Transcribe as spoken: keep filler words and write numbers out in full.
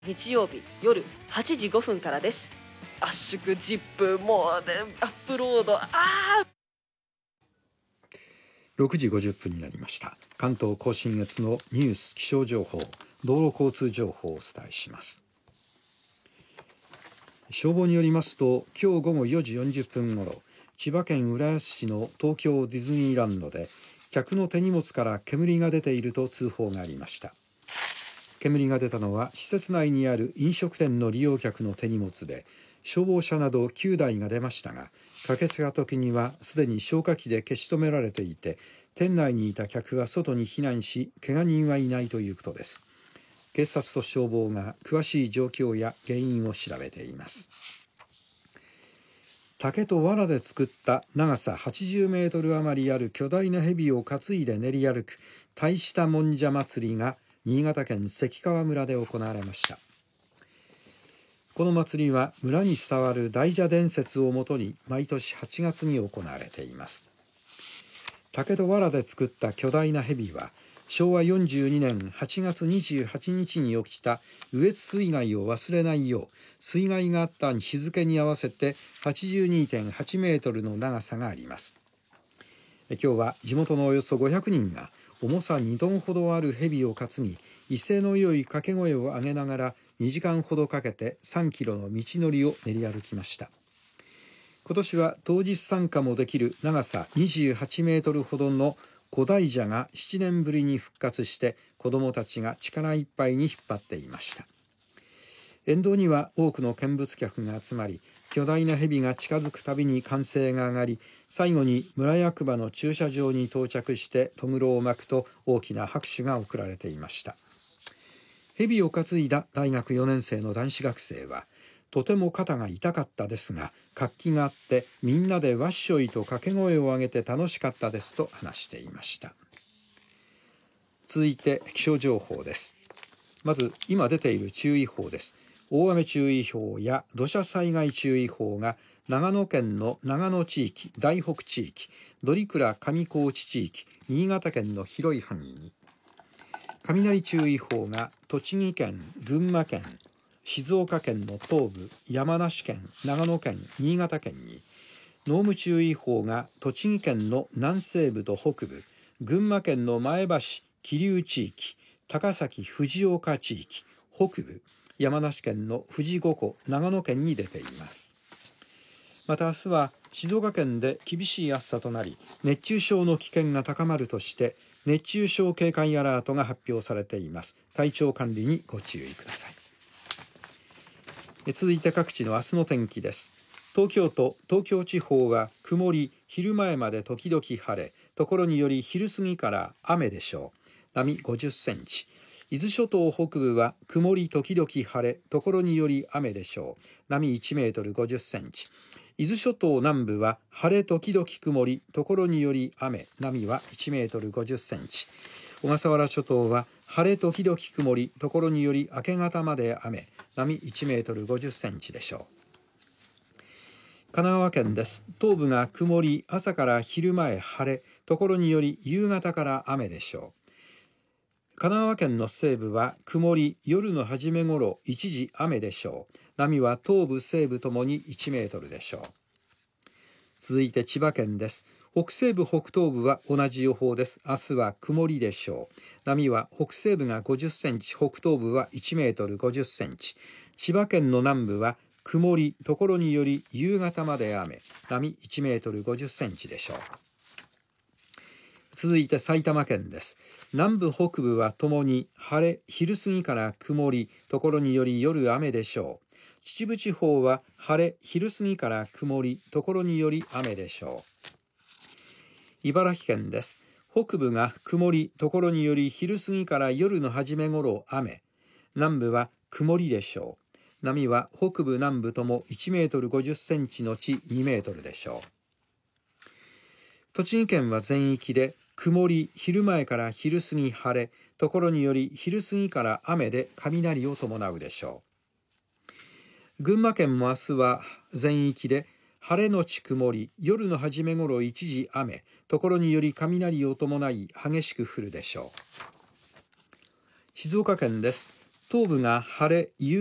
日曜日夜はちじごふんからです。圧縮ジップもう、ね、アップロードあーろくじごじゅっぷんになりました。関東甲信越のニュース、気象情報、道路交通情報をお伝えします。消防によりますと、今日午後よじよんじゅっぷんごろ、千葉県浦安市の東京ディズニーランドで客の手荷物から煙が出ていると通報がありました。煙が出たのは施設内にある飲食店の利用客の手荷物で、消防車などきゅうだいが出ましたが、駆けつけた時にはすでに消火器で消し止められていて、店内にいた客は外に避難し、怪我人はいないということです。警察と消防が詳しい状況や原因を調べています。竹と藁で作った長さはちじゅうメートル余りある巨大な蛇を担いで練り歩く大したもんじゃ祭りが新潟県関川村で行われました。この祭りは村に伝わる大蛇伝説をもとに毎年はちがつに行われています。竹と藁で作った巨大な蛇はしょうわよんじゅうにねんはちがつにじゅうはちにちに起きた羽越水害を忘れないよう、水害があった日付に合わせて はちじゅうにてんはちメートルの長さがあります。今日は地元のおよそごひゃくにんが重さにトンほどある蛇を担ぎ、威勢の良い掛け声を上げながらにじかんほどかけてさんキロの道のりを練り歩きました。今年は当日参加もできる長さにじゅうはちメートルほどの古代蛇がななねんぶりに復活して、子どもたちが力いっぱいに引っ張っていました。沿道には多くの見物客が集まり、巨大な蛇が近づくたびに歓声が上がり、最後に村役場の駐車場に到着してとぐろを巻くと大きな拍手が送られていました。蛇を担いだ大学よねん生の男子学生は、とても肩が痛かったですが、活気があってみんなでわっしょいと掛け声を上げて楽しかったですと話していました。続いて気象情報です。まず今出ている注意報です。大雨注意報や土砂災害注意報が長野県の長野地域、大北地域、乗鞍上高地地域、新潟県の広い範囲に、雷注意報が栃木県、群馬県、静岡県の東部、山梨県、長野県、新潟県に、濃霧注意報が栃木県の南西部と北部、群馬県の前橋、桐生地域、高崎、藤岡地域、北部、山梨県の富士五湖、長野県に出ています。また明日は静岡県で厳しい暑さとなり、熱中症の危険が高まるとして熱中症警戒アラートが発表されています。体調管理にご注意ください。続いて各地の明日の天気です。東京都、東京地方は曇り、昼前まで時々晴れ、ところにより昼過ぎから雨でしょう。波ごじゅっセンチ。伊豆諸島北部は曇り時々晴れ、ところにより雨でしょう。波いちメートルごじゅっセンチ。伊豆諸島南部は晴れ時々曇り、ところにより雨、波はいちメートルごじゅっセンチ。小笠原諸島は晴れ時々曇り、ところにより明け方まで雨、波いちメートルごじゅっセンチでしょう。神奈川県です。東部が曇り、朝から昼前晴れ、ところにより夕方から雨でしょう。神奈川県の西部は曇り、夜の初めごろ一時雨でしょう。波は東部西部ともにいちメートルでしょう。続いて千葉県です。北西部北東部は同じ予報です。明日は曇りでしょう。波は北西部がごじゅっセンチ、北東部はいちメートルごじゅっセンチ。千葉県の南部は曇り、ところにより夕方まで雨、波いちメートルごじゅっセンチでしょう。続いて埼玉県です。南部北部はともに晴れ、昼過ぎから曇り、ところにより夜雨でしょう。秩父地方は晴れ、昼過ぎから曇り、ところにより雨でしょう。茨城県です。北部が曇り、ところにより昼過ぎから夜の初めごろ雨、南部は曇りでしょう。波は北部南部ともいちメートルごじゅっセンチのちにメートルでしょう。栃木県は全域で曇り、昼前から昼過ぎ晴れ、ところにより昼過ぎから雨で雷を伴うでしょう。群馬県も明日は全域で晴れのち曇り、夜の初めごろ一時雨、ところにより雷を伴い激しく降るでしょう。静岡県です。 東部が晴れ夕